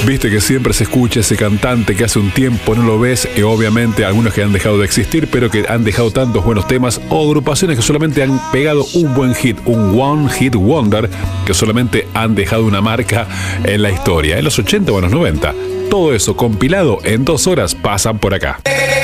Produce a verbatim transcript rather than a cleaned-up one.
Viste que siempre se escucha ese cantante que hace un tiempo no lo ves, y obviamente algunos que han dejado de existir, pero que han dejado tantos buenos temas, o agrupaciones que solamente han pegado un buen hit, un one hit wonder, que solamente han dejado una marca en la historia, en los ochenta o en los noventa. Todo eso compilado en dos horas pasan por acá.